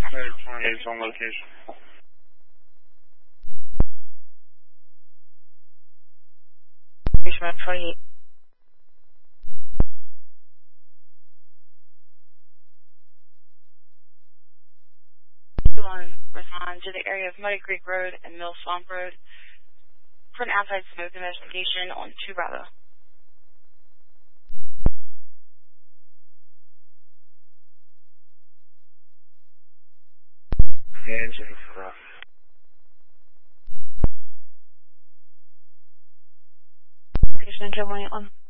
28 on location. Map 28. Respond to the area of Muddy Creek Road and Mill Swamp Road for an outside smoke investigation on 2 Bravo. And checking for us. Location 10.1.